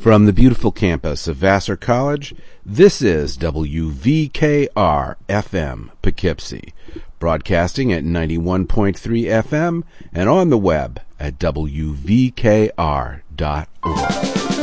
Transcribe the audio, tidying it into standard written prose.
From the beautiful campus of Vassar College, this is WVKR-FM Poughkeepsie, broadcasting at 91.3 FM and on the web at WVKR.org.